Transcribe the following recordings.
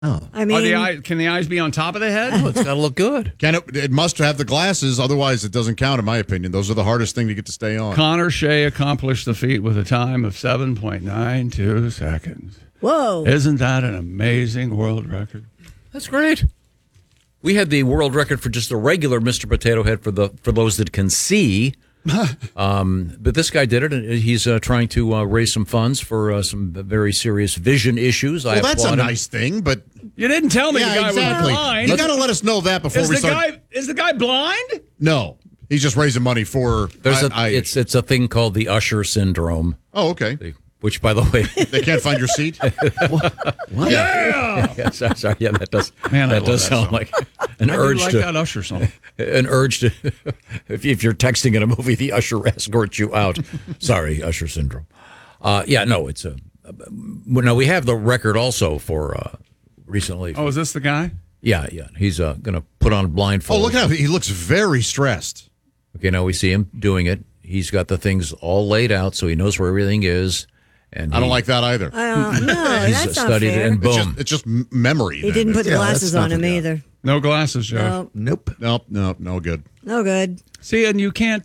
Oh. I mean, Can the eyes be on top of the head? Oh, it's got to look good. It must have the glasses, otherwise it doesn't count, in my opinion. Those are the hardest thing to get to stay on. Connor Shea accomplished the feat with a time of 7.92 seconds. whoa. Isn't that an amazing world record? That's great. We had the world record for just a regular Mr. Potato Head for those that can see. But this guy did it, and he's trying to raise some funds for some very serious vision issues. Well, that's a nice thing, but You didn't tell me the guy exactly. was blind. You got to let us know that before we start. Is the guy blind? No, he's just raising money for. It's a thing called the Usher syndrome. Oh, okay. Which, by the way, they can't find your seat. What? Yeah, sorry, yeah, that does. Man, that does sound song. like an urge to that Usher song. An urge to. If you're texting in a movie, the Usher escorts you out. Sorry, Usher syndrome. It's a. Now we have the record also for recently. Oh, is this the guy? Yeah. He's going to put on a blindfold. Oh, look how he looks very stressed. Okay, now we see him doing it. He's got the things all laid out, so he knows where everything is. And I don't like that either. No, he's that's not studied fair. it, and boom. It's just memory. He didn't put the glasses on him either. No glasses, Joe. No, Nope. No good. no good. See, and you can't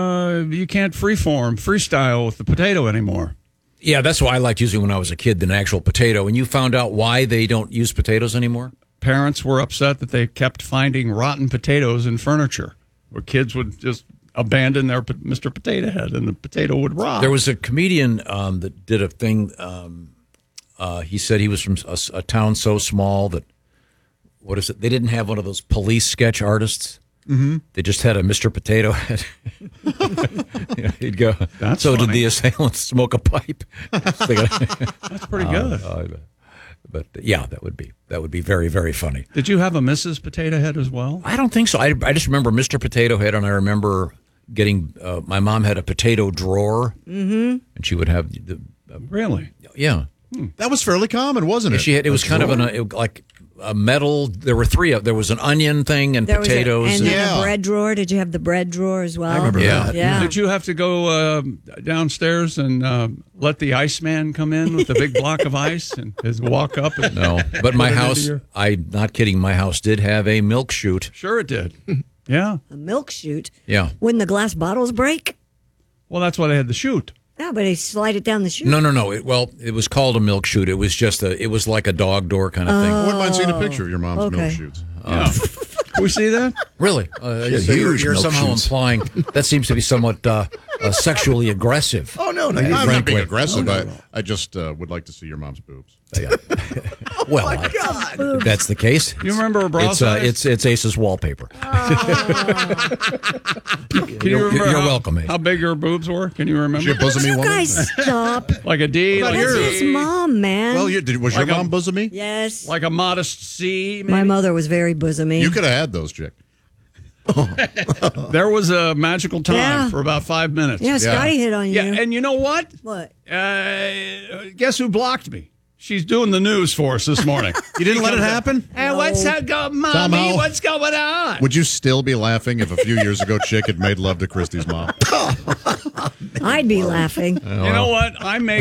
freestyle with the potato anymore. Yeah, that's why I liked using when I was a kid an actual potato. And you found out why they don't use potatoes anymore? Parents were upset that they kept finding rotten potatoes in furniture, where kids would just abandon their Mr. Potato Head and the potato would rot. There was a comedian that did a thing. He said he was from a town so small that, what is it? They didn't have one of those police sketch artists. Mm-hmm. They just had a Mr. Potato Head. He'd go, That's so funny. did the assailant smoke a pipe? That's pretty good. But yeah, that would be very, very funny. Did you have a Mrs. Potato Head as well? I don't think so. I just remember Mr. Potato Head, and I remember getting my mom had a potato drawer, and she would have the Really? yeah. That was fairly common, wasn't it? She had, it was kind of like a metal. There were three. There was an onion thing and potatoes. And then a bread drawer. Did you have the bread drawer as well? I remember that. Yeah. Did you have to go downstairs and let the Iceman come in with a big block of ice and his walk up? And No, but my put it house, into your- I'm not kidding, my house did have a milk chute. Sure it did. Yeah. A milk chute. Yeah. Wouldn't the glass bottles break? Well, that's why they had the chute. Yeah, but they slide it down the chute. No. It was called a milk chute. It was just it was like a dog door kind of thing. I wouldn't mind seeing a picture of your mom's okay. milk chutes. Yeah. Can we see that? Really? Huge You're milk somehow chutes. implying that seems to be somewhat sexually aggressive. Oh, no. I'm not being aggressive. I just would like to see your mom's boobs. Well, that's the case. You remember a bra size? It's Ace's wallpaper. Can you remember You're welcome, Ace. how big her boobs were? Can you remember? She a bosomy You woman? guys stop. Like a D? What Like about a That's yours? C? his mom, man. Well, was your Like a- mom bosomy? yes. Like a modest C, maybe? My mother was very bosomy. You could have had those, chick. There was a magical time Yeah. for about 5 minutes. Yeah, Scotty hit on you. Yeah, and you know what? What? Guess who blocked me? She's doing the news for us this morning. You didn't let it happen? Hey, what's that going, Mommy? Somehow. What's going on? Would you still be laughing if a few years ago Chick had made love to Christy's mom? I'd be laughing. You know what? I may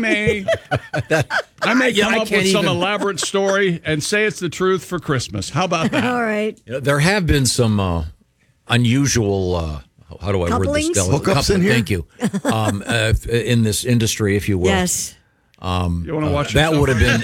come up with some elaborate story and say it's the truth for Christmas. How about that? All right. There have been some unusual. How do I word this? Couplings? Hookups in here? Thank you. In this industry, if you will. Yes. You want to watch That yourself? would have been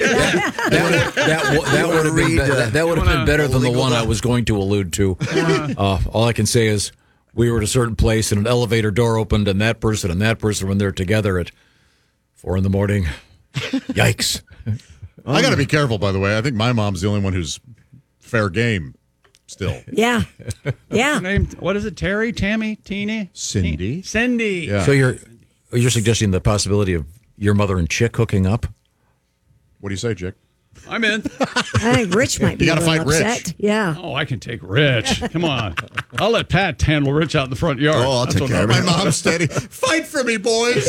that would have been better than the one I was going to allude to. All I can say is we were at a certain place and an elevator door opened and that person when they're together at 4 a.m. Yikes! I got to be careful, by the way. I think my mom's the only one who's fair game still. Yeah. Yeah. What is it? Terry, Tammy, Teeny, Cindy. Cindy. Yeah. So you're suggesting the possibility of your mother and Chick hooking up? What do you say, Chick? I'm in. I think Rich might be You a gotta little fight upset. Rich. Yeah. Oh, I can take Rich. Come on. I'll let Pat handle Rich out in the front yard. Oh, I'll That's take what care of My it. mom's steady. Fight for me, boys.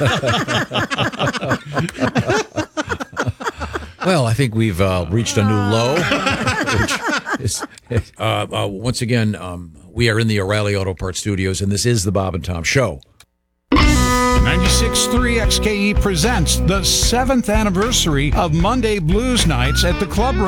Well, I think we've reached a new low. Once again, we are in the O'Reilly Auto Parts Studios, and this is the Bob and Tom Show. 99 96.3 XKE presents the 7th anniversary of Monday Blues Nights at the Club Room